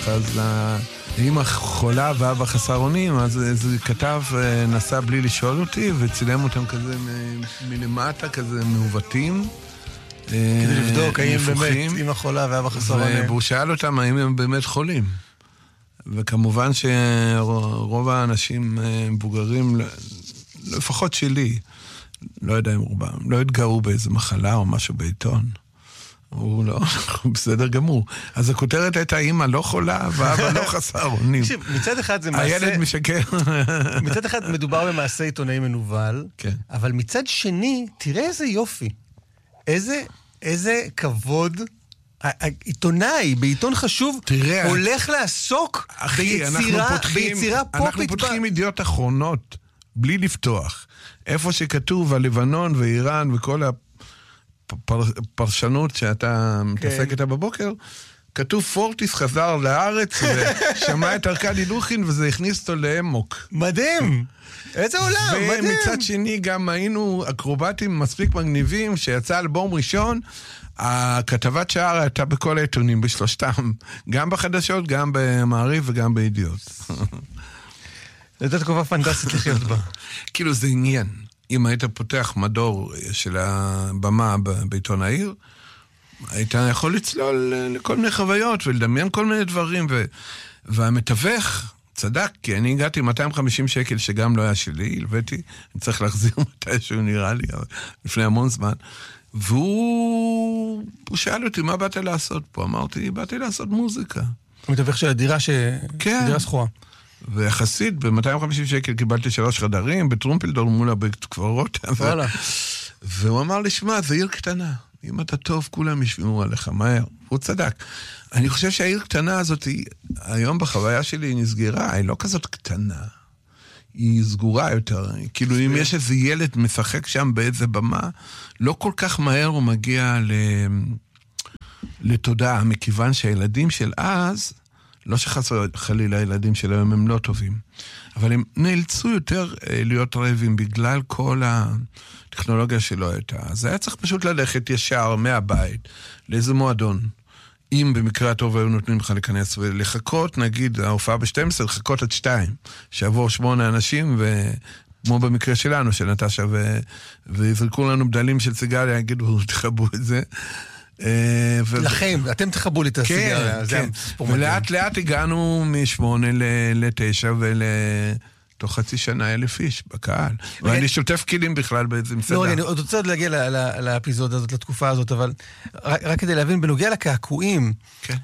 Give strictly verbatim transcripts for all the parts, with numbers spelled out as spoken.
ככה, אז לאמא חולה ואבא חסר אונים, אז איזה כתב נסע בלי לשאול אותי, וצילם אותם כזה מלמטה, כזה מעוותים. כדי לבדוק האם באמת אמא חולה ואבא חסר אונים. והוא שאל אותם האם הם באמת חולים. וכמובן שרוב האנשים מבוגרים, לפחות שלי, לא יודע אם רובם, לא התגאו באיזה מחלה או משהו בעיתון. הוא לא, הוא בסדר גמור. אז הכותרת הייתה אמא לא חולה, ואבא לא חסר אונים. מצד אחד זה מעשה... הילד משקר. מצד אחד מדובר במעשה עיתונאי מנוול, כן. אבל מצד שני, תראה איזה יופי. איזה, איזה כבוד... העיתונאי, בעיתון חשוב, תראה, הולך לעסוק אחי, ביצירה, אנחנו פותחים, ביצירה פופית. אנחנו פותחים ידיעות אחרונות, בלי לפתוח. איפה שכתוב הלבנון ואיראן וכל הפרשנות שאתה מתעסק איתה בבוקר, כתוב פורטיס חזר לארץ ושמע את ארקדי דוכין וזה הכניס אותו לאמוק. מדהים! איזה עולם, מדהים! ומצד שני גם היינו אקרובטים מספיק מגניבים שיצא אלבום ראשון, הכתבת שער הייתה בכל העיתונים בשלושתם, גם בחדשות, גם במעריב וגם בידיעות. זאת תקופה פנטסטית לחיות בה. כאילו זה עניין. אם היית פותח מדור של הבמה בעיתון העיר, היית יכול לצלול לכל מיני חוויות ולדמיין כל מיני דברים, ו... והמתווך צדק, כי אני הגעתי מאתיים וחמישים שקל שגם לא היה שלי, הלוויתי, אני צריך להחזיר מתישהו נראה לי, לפני המון זמן, והוא שאל אותי, מה באת לעשות פה? אמרתי, באתי לעשות מוזיקה. המתווך של הדירה ש... כן. דירה סחורה. ויחסית, ב-מאתיים וחמישים שקל קיבלתי שלוש חדרים, בטרומפלדור מול הבית קברות. וואלה. והוא אמר לי, שמע, זה עיר קטנה. אם אתה טוב, כולם ישמעו עליך מהר. הוא צדק. אני חושב שהעיר קטנה הזאת, היום בחוויה שלי היא נסגרה, היא לא כזאת קטנה. היא סגורה יותר. כאילו, אם יש איזה ילד משחק שם באיזה במה, לא כל כך מהר הוא מגיע ל... לתודעה, מכיוון שהילדים של אז, לא שחסר חלילה הילדים שלהם הם לא טובים, אבל הם נאלצו יותר להיות רעבים בגלל כל הטכנולוגיה שלא הייתה. אז היה צריך פשוט ללכת ישר מהבית לאיזה מועדון. אם במקרה הטוב היו נותנים לך להיכנס ולחכות, נגיד ההופעה ב-שתים עשרה, לחכות עד שתיים, שעבור שמונה אנשים, וכמו במקרה שלנו, של נטשה, ו... ויזרקו לנו בדלים של סיגריה, יגידו, תחבו את זה. לכם, אתם תחבו לי את הסיגריה. כן, ולאט לאט הגענו משמונה לתשע ולתוך חצי שנה אלף איש בקהל. ואני שוטף כלים בכלל באיזה מסעדה. לא, אני עוד רוצה עוד להגיע לאפיזודה הזאת, לתקופה הזאת, אבל רק כדי להבין, בנוגע לקעקועים, כן.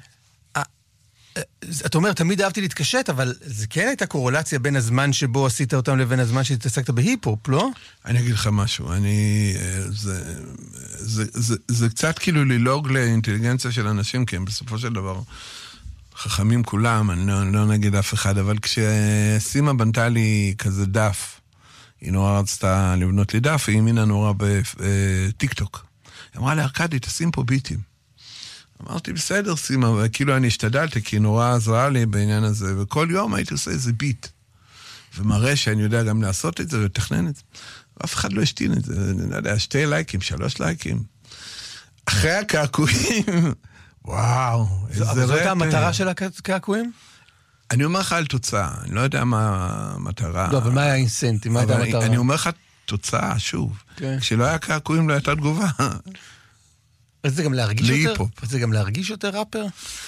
אתה אומר, תמיד אהבתי להתקשט, אבל זה כן הייתה קורולציה בין הזמן שבו עשית אותם לבין הזמן שהתעסקת בהיפ-הופ, לא? אני אגיד לך משהו, אני... זה, זה, זה, זה קצת כאילו ללוג לאינטליגנציה של אנשים, כי הם בסופו של דבר חכמים כולם, אני לא, לא נגיד אף אחד, אבל כשסימה בנתה לי כזה דף, היא נורא רצתה לבנות לי דף, היא האמינה נורא בטיק-טוק. היא אמרה לי, ארקדי, תשים פה ביטים. אמרתי, בסדר, סימה, וכאילו אני השתדלתי, כי נורא עזרה לי בעניין הזה, וכל יום הייתי עושה איזה ביט, ומראה שאני יודע גם לעשות את זה, ולתכנן את זה. ואף אחד לא השתין את זה, אני לא יודע, שתי לייקים, שלוש לייקים. אחרי הקעקועים, וואו, איזה רפר. אבל זאת המטרה של הקעקועים? אני אומר לך על תוצאה, אני לא יודע מה המטרה. לא, אבל מה היה האינסנטי, מה הייתה המטרה? אני אומר לך תוצאה, שוב. כשלא היה קעקועים, לא הייתה תגובה. אז זה גם להרגיש יותר? זה גם להרגיש יותר ראפר?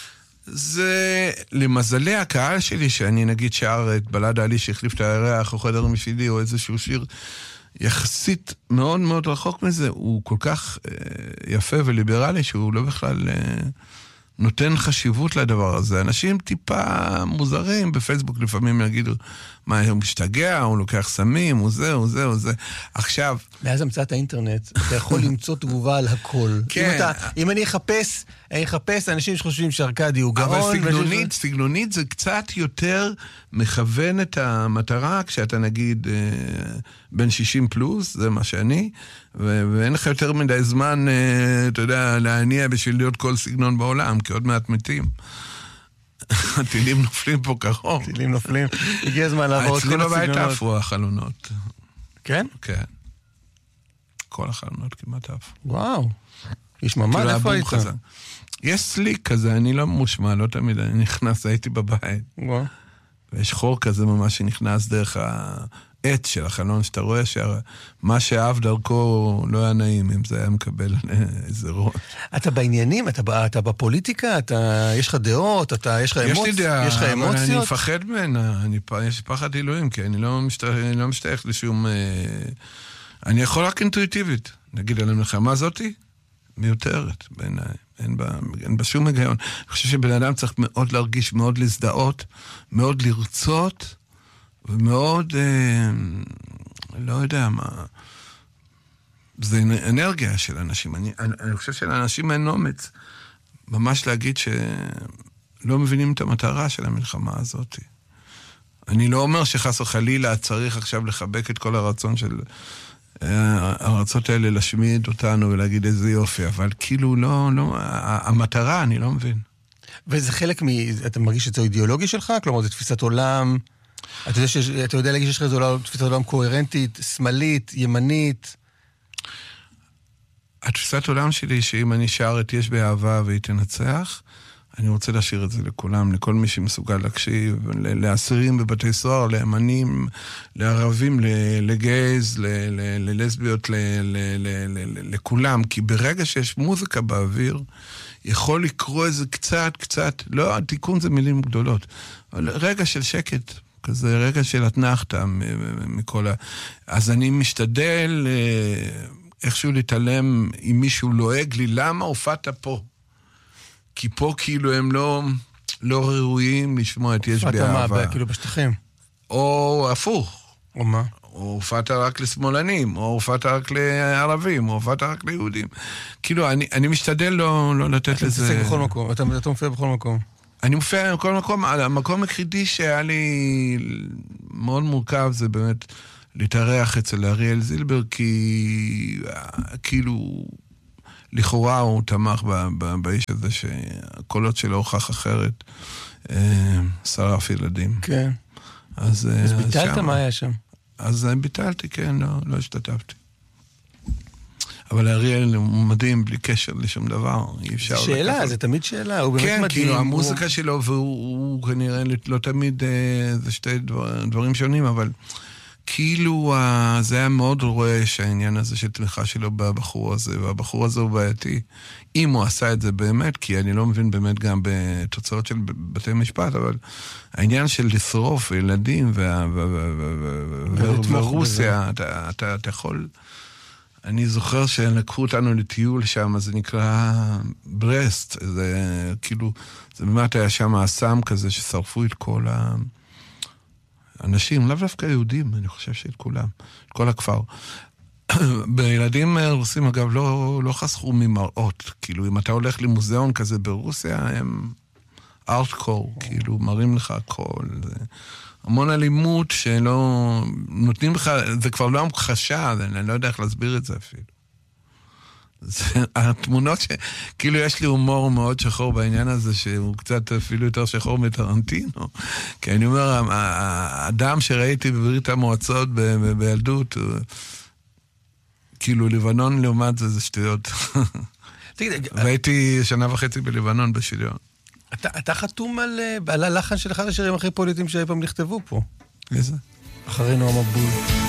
זה, למזלי הקהל שלי, שאני נגיד שר את בלד העלי שהחליף את הירח, או חדר משלי, או איזשהו שיר יחסית מאוד מאוד רחוק מזה, הוא כל כך אה, יפה וליברלי, שהוא לא בכלל אה, נותן חשיבות לדבר הזה. אנשים טיפה מוזרים בפייסבוק לפעמים יגידו, מה, הוא משתגע, הוא לוקח סמים, הוא זה, הוא זה, הוא זה. עכשיו... מאז המצאת האינטרנט, אתה יכול למצוא תגובה על הכל. כן. אם, אתה, אם אני אחפש, אני אחפש אנשים שחושבים שארקדי הוא גאון. אבל סגנונית, ושזה... סגנונית זה קצת יותר מכוון את המטרה, כשאתה נגיד בין שישים פלוס, זה מה שאני, ו- ואין לך יותר מדי זמן, אתה יודע, להניע בשביל להיות כל סגנון בעולם, כי עוד מעט מתים. הטילים נופלים פה קרוב. הטילים נופלים. הגיע הזמן לעבור את כל הסגנונות. אצלי בבית עפו החלונות. כן? כן. כל החלונות כמעט עפו. וואו. יש ממש, כאילו איפה היית? חזק. יש סליק כזה, אני לא מושמע, לא תמיד אני נכנס, הייתי בבית. וואו. ויש חור כזה ממש שנכנס דרך העץ של החלון, שאתה רואה שמה שאהב דרכו לא היה נעים, אם זה היה מקבל איזה ראש. אתה בעניינים, אתה, אתה בפוליטיקה, אתה, יש לך דעות, אתה, יש לך אמוציות? יש לי דעה, יש לך אמוציות? אבל אני מפחד ממנה, אני, יש פחד אלוהים, כי אני לא משתייך, אני לא משתייך לשום... אני יכול רק אינטואיטיבית, נגיד על המלחמה הזאתי, מיותרת בעיניי. אין בה, אין בה שום היגיון. אני חושב שבן אדם צריך מאוד להרגיש, מאוד להזדהות, מאוד לרצות, ומאוד, אה, לא יודע מה, זה אנרגיה של אנשים. אני, אני, אני חושב שלאנשים אין אומץ, ממש להגיד שלא מבינים את המטרה של המלחמה הזאת. אני לא אומר שחס וחלילה צריך עכשיו לחבק את כל הרצון של... הרצות האלה להשמיד אותנו ולהגיד איזה יופי, אבל כאילו לא, לא, המטרה, אני לא מבין. וזה חלק מ... אתה מרגיש שזה אידיאולוגי שלך? כלומר, זה תפיסת עולם... אתה יודע, שיש, אתה יודע להגיד שיש לך איזו תפיסת עולם קוהרנטית, שמאלית, ימנית? התפיסת עולם שלי, שאם אני שר את יש באהבה והיא תנצח, אני רוצה להשאיר את זה לכולם, לכל מי שמסוגל להקשיב, לאסירים בבתי סוהר, לאמנים, לערבים, לגייז, ללסביות, לכולם, כי ברגע שיש מוזיקה באוויר, יכול לקרוא איזה קצת, קצת, לא, התיקון זה מילים גדולות, אבל רגע של שקט, כזה רגע של התנחתה מכל ה... אז אני משתדל איכשהו להתעלם אם מישהו לועג לי, למה הופעת פה? כי פה כאילו הם לא, לא ראויים לשמוע את יש באהבה. הופעת מה, כאילו בשטחים? או הפוך. או מה? או הופעת רק לשמאלנים, או הופעת רק לערבים, או הופעת רק ליהודים. כאילו, אני, אני משתדל לא, לא לתת אתה לזה... אתה מתעסק בכל מקום, אתה, אתה מופיע בכל מקום. אני מופיע בכל מקום, המקום היחידי שהיה לי מאוד מורכב, זה באמת להתארח אצל אריאל זילבר, כי כאילו... לכאורה הוא תמך באיש הזה שהקולות שלו הוכח אחרת, שרף ילדים. כן. אז ביטלת מה היה שם? אז ביטלתי, כן, לא השתתפתי. אבל אריאל הוא מדהים, בלי קשר לשום דבר, אי אפשר... שאלה, זה תמיד שאלה, הוא באמת מדהים. כן, כאילו המוזיקה שלו, והוא כנראה לא תמיד, זה שתי דברים שונים, אבל... כאילו זה היה מאוד רועש העניין הזה של תמיכה שלו בבחור הזה, והבחור הזה הוא בעייתי. אם הוא עשה את זה באמת, כי אני לא מבין באמת גם בתוצאות של בתי משפט, אבל העניין של לשרוף ילדים ורוסיה, אתה יכול... אני זוכר שלקחו אותנו לטיול שם, זה נקרא ברסט, זה כאילו, זה באמת היה שם האסם כזה ששרפו את כל ה... אנשים, לאו דווקא יהודים, אני חושב שאת כולם, את כל הכפר. בילדים רוסים, אגב, לא, לא חסכו ממראות. כאילו, אם אתה הולך למוזיאון כזה ברוסיה, הם ארטקור, כאילו, מראים לך הכל. זה המון אלימות שלא... נותנים לך, זה כבר לא המחשה, אני לא יודע איך להסביר את זה אפילו. זה, התמונות ש... כאילו יש לי הומור מאוד שחור בעניין הזה, שהוא קצת אפילו יותר שחור מטרנטינו. כי אני אומר, האדם שראיתי בברית המועצות ב- ב- בילדות, הוא... כאילו לבנון לעומת זה, זה שטויות. והייתי שנה וחצי בלבנון בשוויון. אתה, אתה חתום על, על הלחן של אחד השירים הכי פוליטיים שאי פעם נכתבו פה. איזה? אחרי נועם מבול.